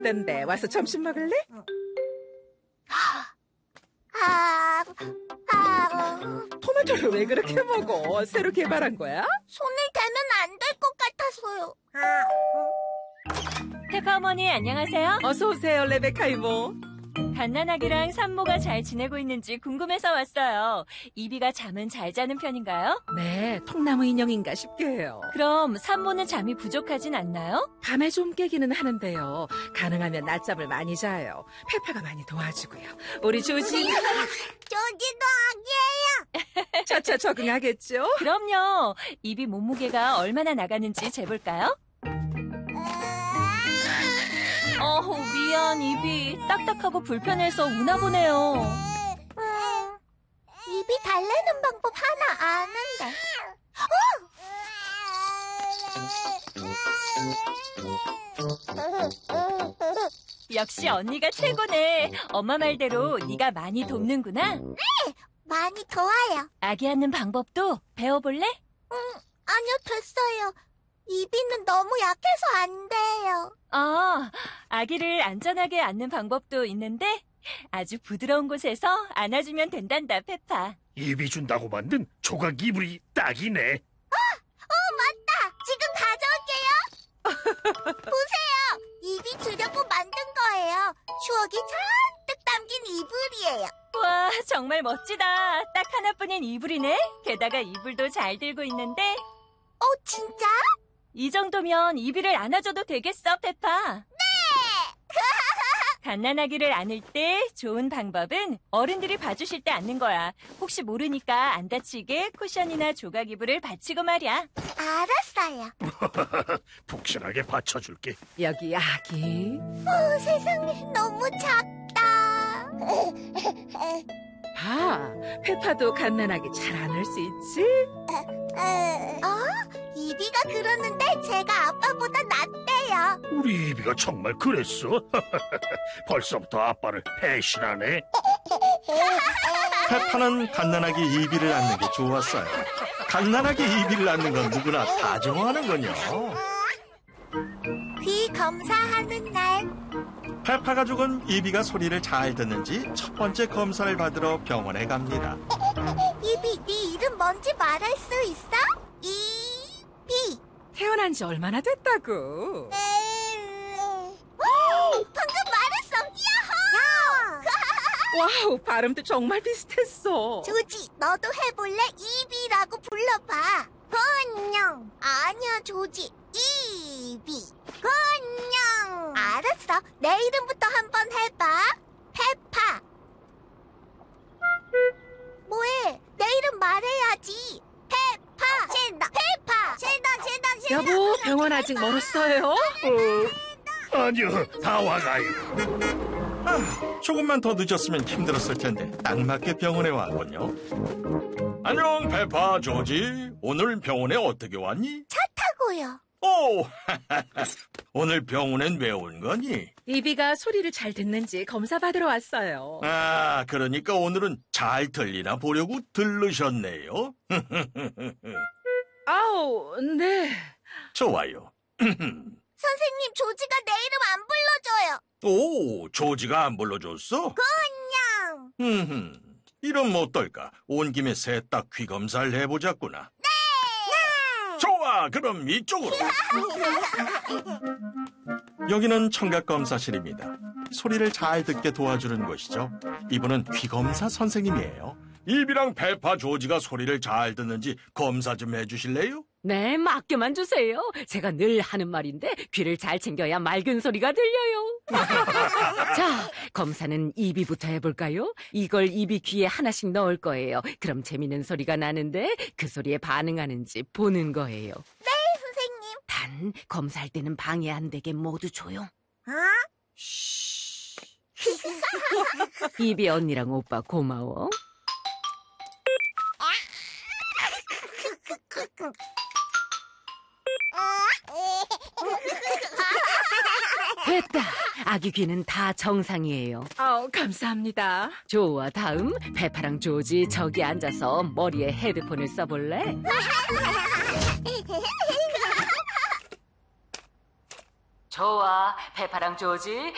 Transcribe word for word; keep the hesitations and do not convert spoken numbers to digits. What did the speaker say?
넌데 와서 점심 먹을래? 아, 아, 토마토를 왜 그렇게 먹어? 새로 개발한 거야? 손을 대면 안 될 것 같아서요. 페파 어머니 안녕하세요. 어서 오세요, 레베카 이모. 갓난아기랑 산모가 잘 지내고 있는지 궁금해서 왔어요. 이비가 잠은 잘 자는 편인가요? 네, 통나무 인형인가 싶게 해요. 그럼 산모는 잠이 부족하진 않나요? 밤에 좀 깨기는 하는데요. 가능하면 낮잠을 많이 자요. 페파가 많이 도와주고요. 우리 조지 조지도 아기예요. 차차 적응하겠죠? 그럼요. 이비 몸무게가 얼마나 나가는지 재볼까요? 어우, 미안, 이비. 딱딱하고 불편해서 우나 보네요. 음, 입이 달래는 방법 하나 아는데. 역시 언니가 최고네. 엄마 말대로 네가 많이 돕는구나. 많이 도와요. 아기 앉는 방법도 배워볼래? 아니요, 됐어요. 이비는 너무 약해서 안 돼요. 아, 아기를 안전하게 앉는 방법도 있는데 아주 부드러운 곳에서 안아주면 된단다, 페파. 입이 준다고 만든 조각 이불이 딱이네. 어, 맞다. 지금 가져올게요. 보세요. 입이 주려고 만든 거예요. 추억이 잔뜩 담긴 이불이에요. 와, 정말 멋지다. 딱 하나뿐인 이불이네. 게다가 이불도 잘 들고 있는데 어, 진짜? 이 정도면 이비를 안아줘도 되겠어, 페파. 네! 갓난아기를 안을 때 좋은 방법은 어른들이 봐주실 때 안는 거야. 혹시 모르니까 안 다치게 쿠션이나 조각 이불을 받치고 말이야. 알았어요. 푹신하게 받쳐줄게. 여기 아기. 어, 세상에 너무 작다. 봐, 페파도 갓난아기 잘 안을 수 있지? 어? 이비가 그러는데 제가 아빠보다 낫대요. 우리 이비가 정말 그랬어? 벌써부터 아빠를 배신하네. 페파는 갓난아기 이비를 안는 게 좋았어요. 갓난아기 이비를 안는 건 누구나 다 좋아하는군요. 귀 검사하는 날. 페파 가족은 이비가 소리를 잘 듣는지 첫 번째 검사를 받으러 병원에 갑니다. 이비, 네 이름 뭔지 말할 수 있어? 이비. 태어난 지 얼마나 됐다고? 오, 방금 말했어. 야호! 와우, 발음도 정말 비슷했어. 조지, 너도 해볼래? 이비라고 불러봐. 건녕. 아니야, 조지. 이비. 건녕. 알았어. 내 이름부터 한번 해봐. 페파. 뭐해? 내 이름 말해야지. 페파. 젠다. 페파. 젠다, 젠다, 젠다. 여보, 병원 아직 멀었어요? 어, 아니요, 다 와가요. 아, 조금만 더 늦었으면 힘들었을 텐데 딱 맞게 병원에 왔군요. 안녕, 페파, 조지. 오늘 병원에 어떻게 왔니? 차 타고요. 오, 오늘 병원엔 왜 온 거니? 이비가 소리를 잘 듣는지 검사 받으러 왔어요. 아, 그러니까 오늘은 잘 들리나 보려고 들르셨네요. 아우, 네. 좋아요. 선생님, 조지가 내 이름 안 불러줘요. 오, 조지가 안 불러줬어? 건녕. 흠흠, 이러면 어떨까? 온 김에 셋 다 귀 검사를 해보자꾸나. 네. 좋아, 그럼 이쪽으로. 여기는 청각검사실입니다. 소리를 잘 듣게 도와주는 곳이죠. 이분은 귀검사 선생님이에요. 이비랑 페파, 조지가 소리를 잘 듣는지 검사 좀 해주실래요? 네, 맡겨만 주세요. 제가 늘 하는 말인데 귀를 잘 챙겨야 맑은 소리가 들려요. 자, 검사는 이비부터 해볼까요? 이걸 이비 귀에 하나씩 넣을 거예요. 그럼 재미있는 소리가 나는데 그 소리에 반응하는지 보는 거예요. 네, 선생님. 단, 검사할 때는 방해 안 되게 모두 조용. 어? 이비 언니랑 오빠 고마워. 됐다. 아기 귀는 다 정상이에요. 아우, 감사합니다. 좋아, 다음 페파랑 조지 저기 앉아서 머리에 헤드폰을 써볼래? 좋아, 페파랑 조지